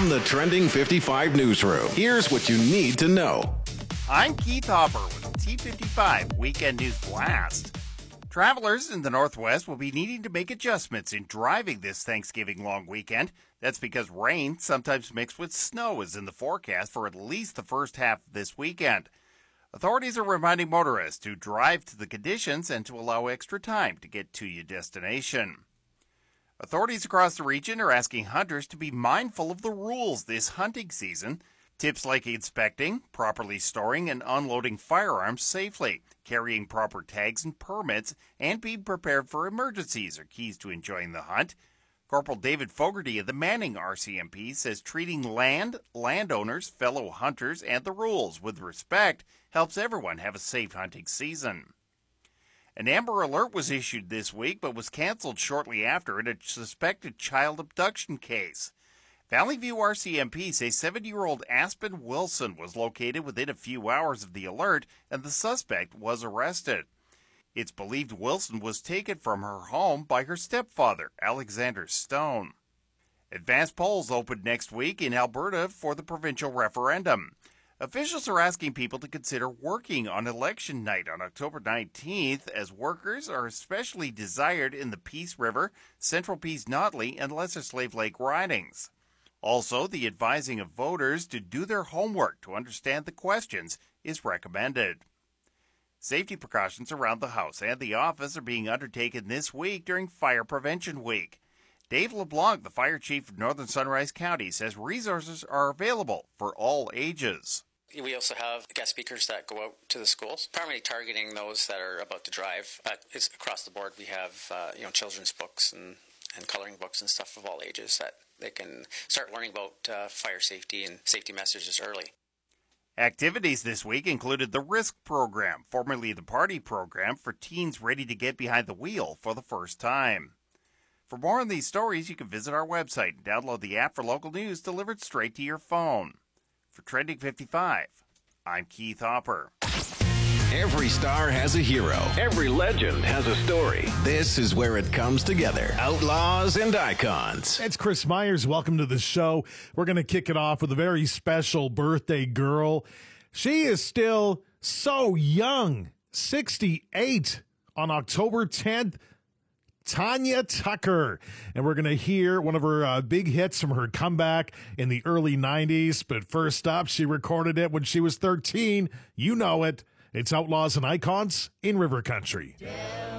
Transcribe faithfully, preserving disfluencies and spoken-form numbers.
From the Trending fifty-five newsroom, here's what you need to know. I'm Keith Hopper with T fifty-five Weekend News Blast. Travelers in the Northwest will be needing to make adjustments in driving this Thanksgiving long weekend. That's because rain, sometimes mixed with snow, is in the forecast for at least the first half of this weekend. Authorities are reminding motorists to drive to the conditions and to allow extra time to get to your destination. Authorities across the region are asking hunters to be mindful of the rules this hunting season. Tips like inspecting, properly storing and unloading firearms safely, carrying proper tags and permits, and being prepared for emergencies are keys to enjoying the hunt. Corporal David Fogarty of the Manning R C M P says treating land, landowners, fellow hunters, and the rules with respect helps everyone have a safe hunting season. An Amber Alert was issued this week but was canceled shortly after in a suspected child abduction case. Valley View R C M P say seventy-year-old Aspen Wilson was located within a few hours of the alert and the suspect was arrested. It's believed Wilson was taken from her home by her stepfather, Alexander Stone. Advanced polls open next week in Alberta for the provincial referendum. Officials are asking people to consider working on election night on October nineteenth, as workers are especially desired in the Peace River, Central Peace Notley, and Lesser Slave Lake ridings. Also, the advising of voters to do their homework to understand the questions is recommended. Safety precautions around the house and the office are being undertaken this week during Fire Prevention Week. Dave LeBlanc, the fire chief of Northern Sunrise County, says resources are available for all ages. We also have guest speakers that go out to the schools, primarily targeting those that are about to drive. Uh, it's across the board. We have uh, you know children's books and, and coloring books and stuff of all ages that they can start learning about uh, fire safety and safety messages early. Activities this week included the RISK program, formerly the PARTY program, for teens ready to get behind the wheel for the first time. For more on these stories, you can visit our website and download the app for local news delivered straight to your phone. For Trending fifty-five, I'm Keith Hopper. Every star has a hero. Every legend has a story. This is where it comes together. Outlaws and icons. It's Chris Myers. Welcome to the show. We're going to kick it off with a very special birthday girl. She is still so young. sixty-eight on October tenth. Tanya Tucker. And we're going to hear one of her uh, big hits from her comeback in the early nineties. But first up, she recorded it when she was thirteen. You know it. It's Outlaws and Icons in River Country.